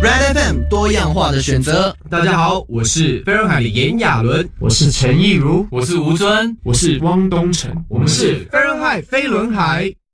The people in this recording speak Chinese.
Red FM 多样化的选择。 大家好，我是飞轮海的炎亚纶， 我是陈亦儒， 我是吴尊， 我是汪东城， 我们是飞轮海飞轮海。